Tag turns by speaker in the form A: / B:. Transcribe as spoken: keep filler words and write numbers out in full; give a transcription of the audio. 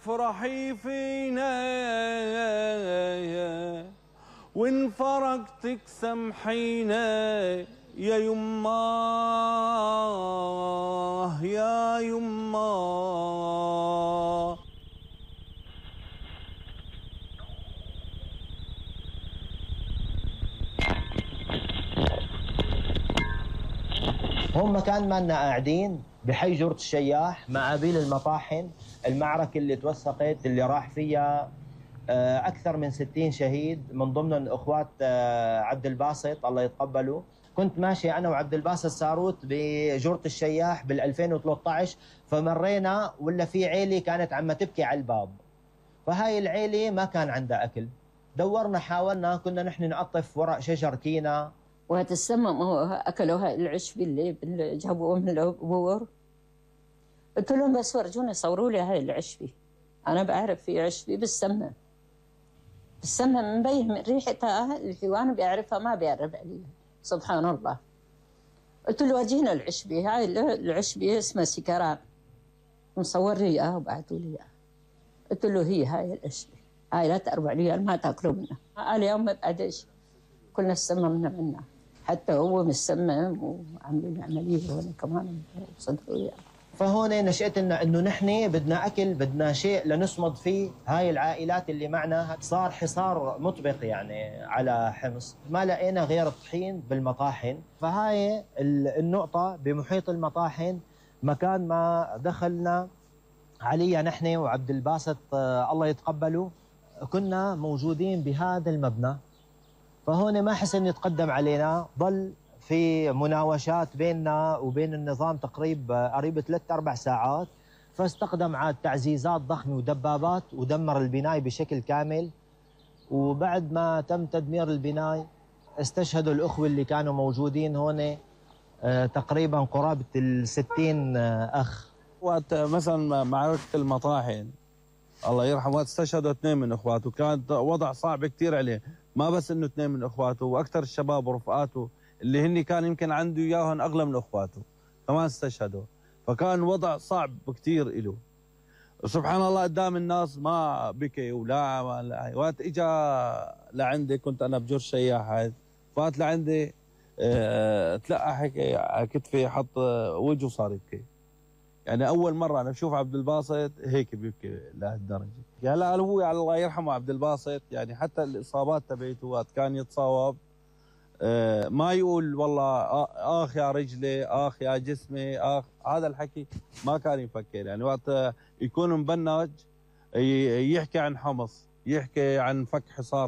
A: تفرحي فينا وإن فرقتك سامحينا يا يماه يا يماه.
B: هم مكان ما لنا قاعدين بحي جورة الشياح مع عبيل المطاحن، المعركة اللي توثقت اللي راح فيها أكثر من ستين شهيد، من ضمنهم أخوات عبد الباسط الله يتقبله. كنت ماشي أنا وعبد الباسط ساروت بجورة الشياح بال ألفين وثلاثة عشر، فمرينا ولا في عيلة كانت عم تبكي على الباب، فهاي العيلة ما كان عندها أكل. دورنا حاولنا، كنا نحن نقطف ورق شجر كينا.
C: وهتسمم هو أكلوا هاي العشبة اللي جابوها من القبور. قلت لهم بس ورجوني صوروا لي هاي العشبة، أنا بعرف في عشبة بالسمنة، بالسمنة مبين من ريحتها الحيوان بيعرفها ما بيعرف عليها، سبحان الله. قلت له ورجينا العشبة، هاي العشبة اسمها سكران، مصور لي إياها وبعثوا لي إياها. قلت له هي هاي العشبة، هاي لا تأربع ريال ما تاكلوا منها. قال يوم ما بعدش كلنا استممنا منها، حتى هو مستمم وعاملين عملية هون كمان صدقوا يعني.
B: فهون نشأت لنا انه نحن بدنا اكل، بدنا شيء لنصمد فيه هاي العائلات اللي معنا. صار حصار مطبق يعني على حمص، ما لقينا غير الطحين بالمطاحن. فهاي النقطة بمحيط المطاحن مكان ما دخلنا عليا نحن وعبد الباسط الله يتقبله، كنا موجودين بهذا المبنى. فهون ما حسن يتقدم علينا، ضل في مناوشات بيننا وبين النظام تقريب قريب ثلاث أربع ساعات، فاستخدم عاد تعزيزات ضخمة ودبابات ودمر البناية بشكل كامل. وبعد ما تم تدمير البناية استشهدوا الأخوة اللي كانوا موجودين هون تقريبا قرابة الستين أخ.
A: وقت مثلا معركة المطاحن الله يرحمه استشهدوا اثنين من اخواته، كانت وضع صعب كثير عليه، ما بس انه اثنين من اخواته واكثر الشباب ورفقاته اللي هن كان يمكن عنده اياهم اغلى من اخواته كمان استشهدوا، فكان وضع صعب كثير له. سبحان الله قدام الناس ما بكي ولا عمل. وقت اجى لعندي كنت انا بجور شياح، فات لعندي اه تلقى هيك على كتفي حط وجهه صار يبكي. يعني اول مره انا بشوف عبد الباسط هيك بيبكي لهالدرجه. هلا هو الله يرحمه عبد الباسط يعني حتى الاصابات تبعته وقت كان يتصاوب آه ما يقول والله اخ يا رجلي اخ يا جسمي اخ، هذا الحكي ما كان يفكر. يعني وقت يكون مبنج يحكي عن حمص، يحكي عن فك حصار